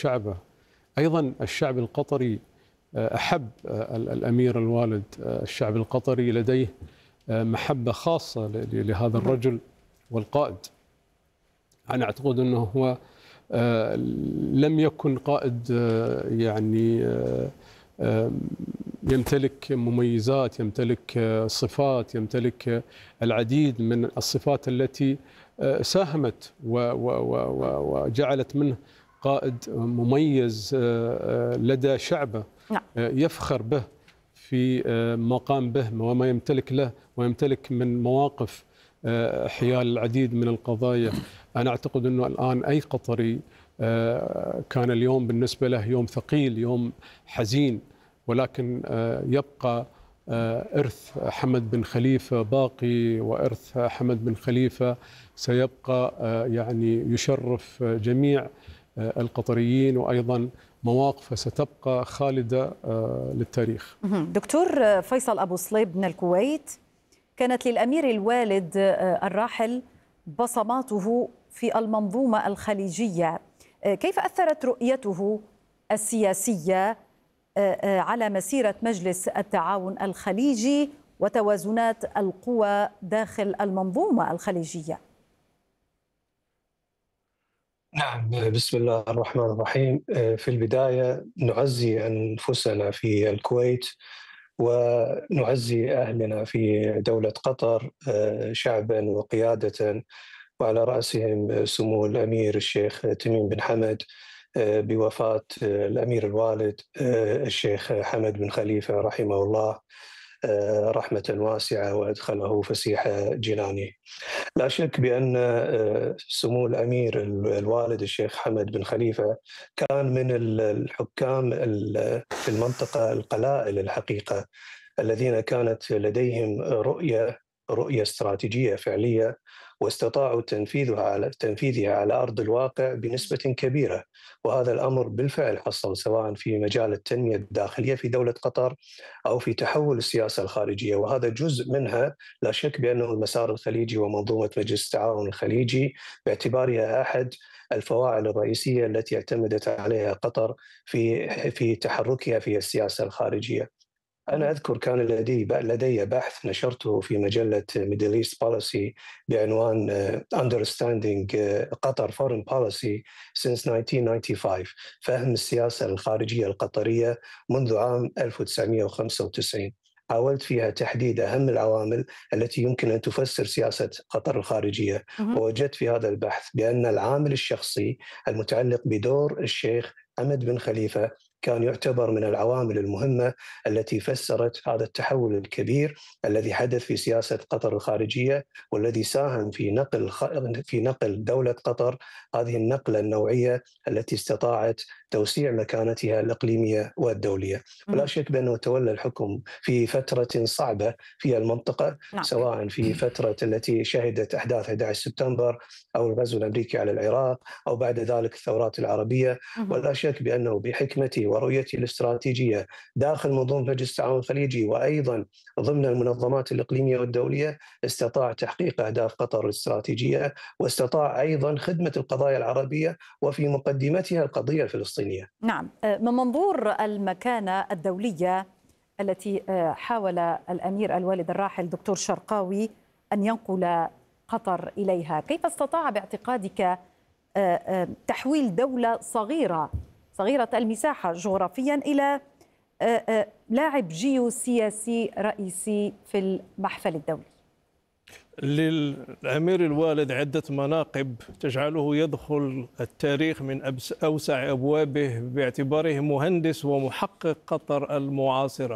شعبه. أيضا الشعب القطري أحب الأمير الوالد. الشعب القطري لديه محبة خاصة لهذا الرجل والقائد. أنا أعتقد أنه هو لم يكن قائد يعني يمتلك مميزات، يمتلك صفات، يمتلك العديد من الصفات التي ساهمت وجعلت منه قائد مميز لدى شعبه يفخر به في ما قام به وما يمتلك له ويمتلك من مواقف حيال العديد من القضايا. أنا أعتقد أنه الآن أي قطري كان اليوم بالنسبة له يوم ثقيل، يوم حزين، ولكن يبقى إرث حمد بن خليفة باقي، وإرث حمد بن خليفة سيبقى يعني يشرف جميع القطريين، وأيضا مواقفه ستبقى خالدة للتاريخ. دكتور فيصل أبو صليب من الكويت، كانت للأمير الوالد الراحل بصماته في المنظومة الخليجية، كيف أثرت رؤيته السياسية على مسيرة مجلس التعاون الخليجي وتوازنات القوى داخل المنظومة الخليجية؟ نعم، بسم الله الرحمن الرحيم. في البداية نعزي أنفسنا في الكويت ونعزي أهلنا في دولة قطر شعبا وقيادة، وعلى رأسهم سمو الأمير الشيخ تميم بن حمد بوفاة الأمير الوالد الشيخ حمد بن خليفة رحمه الله رحمة واسعة وأدخله فسيح جنانه. لا شك بأن سمو الأمير الوالد الشيخ حمد بن خليفة كان من الحكام في المنطقة القلائل الحقيقة الذين كانت لديهم رؤية استراتيجية فعلية، واستطاعوا تنفيذها على أرض الواقع بنسبة كبيرة. وهذا الأمر بالفعل حصل سواء في مجال التنمية الداخلية في دولة قطر أو في تحول السياسة الخارجية، وهذا جزء منها. لا شك بأنه المسار الخليجي ومنظومة مجلس التعاون الخليجي باعتبارها أحد الفواعل الرئيسية التي اعتمدت عليها قطر في تحركها في السياسة الخارجية. أنا أذكر كان لدي بحث نشرته في مجلة Middle East Policy بعنوان Understanding Qatar Foreign Policy since 1995، فهم السياسة الخارجية القطرية منذ عام 1995. حاولت فيها تحديد أهم العوامل التي يمكن أن تفسر سياسة قطر الخارجية، ووجدت في هذا البحث بأن العامل الشخصي المتعلق بدور الشيخ حمد بن خليفة كان يعتبر من العوامل المهمة التي فسرت هذا التحول الكبير الذي حدث في سياسة قطر الخارجية، والذي ساهم في نقل دولة قطر هذه النقلة النوعية التي استطاعت توسيع مكانتها الإقليمية والدولية. ولا شك بأنه تولى الحكم في فترة صعبة في المنطقة، سواء في فترة التي شهدت أحداث 11 سبتمبر أو الغزو الأمريكي على العراق أو بعد ذلك الثورات العربية. ولا شك بأنه بحكمته ورؤيته الاستراتيجية داخل منظومة مجلس التعاون الخليجي وأيضا ضمن المنظمات الإقليمية والدولية استطاع تحقيق أهداف قطر الاستراتيجية، واستطاع أيضا خدمة القضايا العربية وفي مقدمتها القضية الفلسطينية. نعم، من منظور المكانة الدولية التي حاول الأمير الوالد الراحل دكتور شرقاوي أن ينقل قطر إليها، كيف استطاع باعتقادك تحويل دولة صغيرة المساحة جغرافيا إلى لاعب جيوسياسي رئيسي في المحفل الدولي؟ للأمير الوالد عدة مناقب تجعله يدخل التاريخ من أوسع أبوابه باعتباره مهندس ومحقق قطر المعاصرة،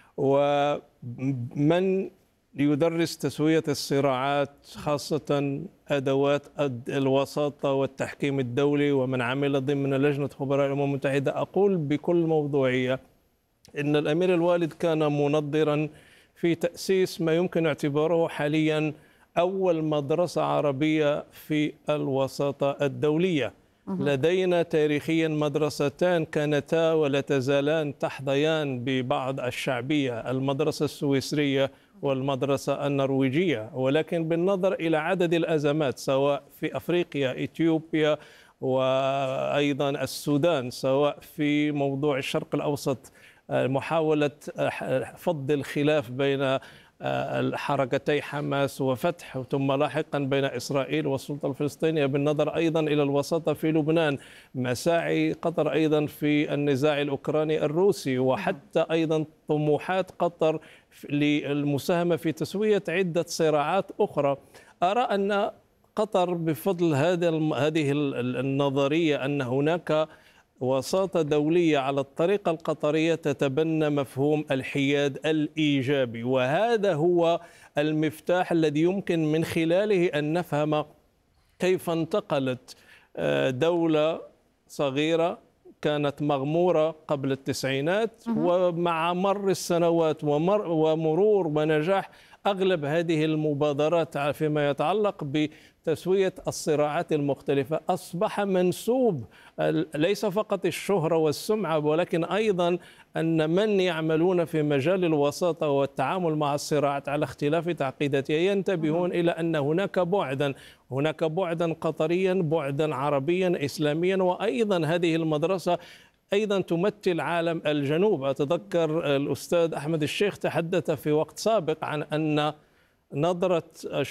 ومن يدرس تسوية الصراعات، خاصة أدوات الوساطة والتحكيم الدولي، ومن عمل ضمن لجنة خبراء الأمم المتحدة. أقول بكل موضوعية إن الأمير الوالد كان منظرا في تأسيس ما يمكن اعتباره حاليا أول مدرسة عربية في الوساطة الدولية. لدينا تاريخيا مدرستان كانتا ولا تزالان تحظيان ببعض الشعبية، المدرسة السويسرية والمدرسة النرويجية، ولكن بالنظر إلى عدد الأزمات سواء في أفريقيا، إثيوبيا وأيضا السودان، سواء في موضوع الشرق الأوسط محاولة فض الخلاف بين الحركتي حماس وفتح، ثم لاحقا بين إسرائيل والسلطة الفلسطينية، بالنظر أيضا إلى الوساطة في لبنان، مساعي قطر أيضا في النزاع الأوكراني الروسي، وحتى أيضا طموحات قطر للمساهمة في تسوية عدة صراعات أخرى. أرى أن قطر بفضل هذه النظرية أن هناك وساطة دولية على الطريقة القطرية تتبنى مفهوم الحياد الإيجابي، وهذا هو المفتاح الذي يمكن من خلاله أن نفهم كيف انتقلت دولة صغيرة كانت مغمورة قبل التسعينات، ومع مر السنوات ومرور ونجاح أغلب هذه المبادرات فيما يتعلق بتسوية الصراعات المختلفة أصبح منسوب ليس فقط الشهرة والسمعة، ولكن أيضا أن من يعملون في مجال الوساطة والتعامل مع الصراعات على اختلاف تعقيداتها ينتبهون إلى أن هناك بعدا قطريا، بعدا عربيا إسلاميا، وأيضا هذه المدرسة أيضا تمثل عالم الجنوب. أتذكر الأستاذ أحمد الشيخ تحدث في وقت سابق عن أن نظرة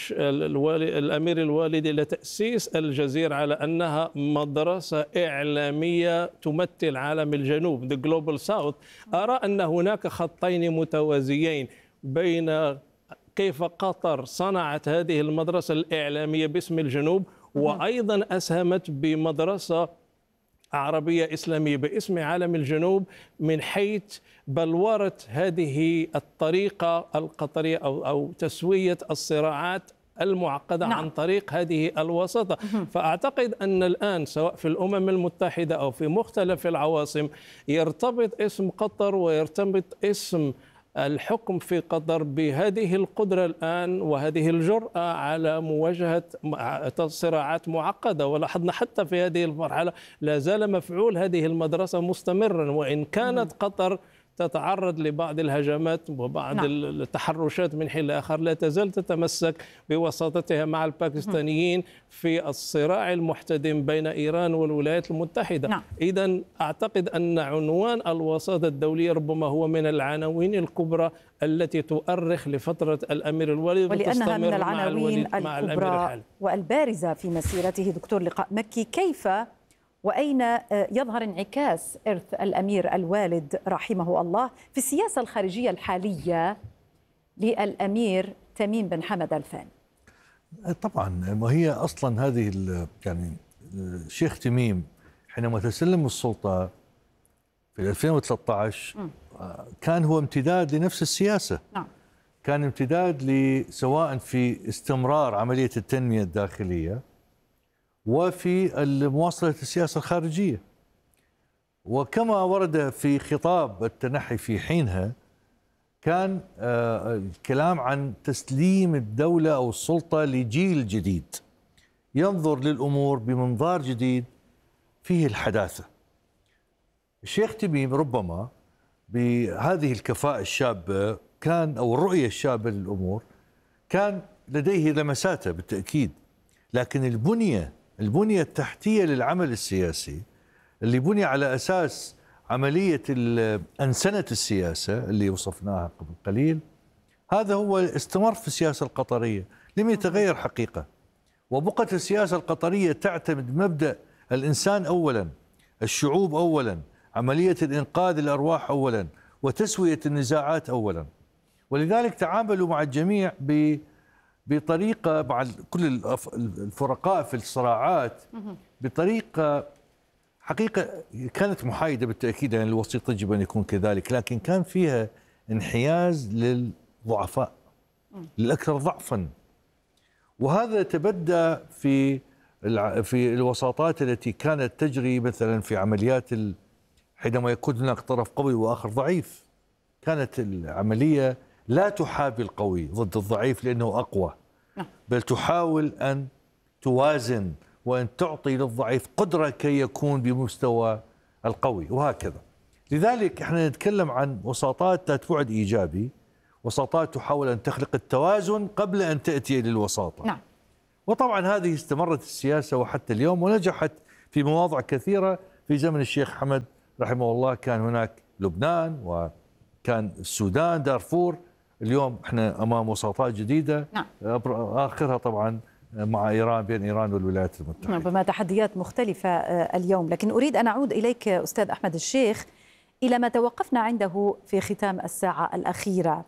الأمير الوالدي لتأسيس الجزيرة على أنها مدرسة إعلامية تمثل عالم الجنوب، The Global South. أرى أن هناك خطين متوازيين بين كيف قطر صنعت هذه المدرسة الإعلامية باسم الجنوب، وأيضا أسهمت بمدرسة عربية إسلامية باسم عالم الجنوب من حيث بلورة هذه الطريقة القطرية أو تسوية الصراعات المعقدة عن طريق هذه الوساطة. فأعتقد أن الآن سواء في الأمم المتحدة أو في مختلف العواصم يرتبط اسم قطر ويرتبط اسم الحكم في قطر بهذه القدرة الآن وهذه الجرأة على مواجهة صراعات معقدة. ولاحظنا حتى في هذه المرحلة لا زال مفعول هذه المدرسة مستمرا، وإن كانت قطر تتعرض لبعض الهجمات وبعض التحرشات من حين لآخر، لا تزال تتمسك بوساطتها مع الباكستانيين في الصراع المحتدم بين إيران والولايات المتحدة. إذن أعتقد أن عنوان الوساطة الدولية ربما هو من العناوين الكبرى التي تؤرخ لفترة الأمير الوالد، ولأنها من العناوين الكبرى والبارزة في مسيرته. دكتور لقاء مكي، كيف وأين يظهر انعكاس إرث الأمير الوالد رحمه الله في السياسة الخارجية الحالية للأمير تميم بن حمد آل ثاني؟ طبعا ما هي أصلا هذه يعني الشيخ تميم حينما تسلم السلطة في 2013 كان هو امتداد لنفس السياسة. كان امتداد سواء في استمرار عملية التنمية الداخلية وفي مواصلة السياسة الخارجية. وكما ورد في خطاب التنحي في حينها كان الكلام عن تسليم الدولة أو السلطة لجيل جديد ينظر للأمور بمنظار جديد فيه الحداثة. الشيخ تميم ربما بهذه الكفاءة الشابة كان أو الرؤية الشابة للأمور كان لديه لمساته بالتأكيد، لكن البنية التحتية للعمل السياسي اللي بني على أساس عملية أنسنة السياسة اللي وصفناها قبل قليل، هذا هو استمر في السياسة القطرية، لم يتغير حقيقة. وبقت السياسة القطرية تعتمد مبدأ الإنسان أولا، الشعوب أولا، عملية الإنقاذ الأرواح أولا، وتسوية النزاعات أولا. ولذلك تعاملوا مع الجميع بطريقة مع كل الفرقاء في الصراعات بطريقة حقيقة كانت محايدة بالتأكيد، يعني الوسيط يجب أن يكون كذلك، لكن كان فيها انحياز للضعفاء للأكثر ضعفا. وهذا تبدى في الوساطات التي كانت تجري مثلا في عمليات حينما يكون هناك طرف قوي وآخر ضعيف، كانت العملية لا تحابي القوي ضد الضعيف لأنه أقوى، بل تحاول أن توازن وأن تعطي للضعيف قدرة كي يكون بمستوى القوي، وهكذا. لذلك احنا نتكلم عن وساطات ذات بعد إيجابي، وساطات تحاول أن تخلق التوازن قبل أن تأتي للوساطة. وطبعا هذه استمرت السياسة وحتى اليوم ونجحت في مواضع كثيرة في زمن الشيخ حمد رحمه الله كان هناك لبنان وكان السودان دارفور. اليوم احنا امام وساطات جديدة. نعم. اخرها طبعا مع ايران، بين ايران والولايات المتحدة. ربما تحديات مختلفة اليوم، لكن اريد ان اعود اليك استاذ احمد الشيخ الى ما توقفنا عنده في ختام الساعة الأخيرة.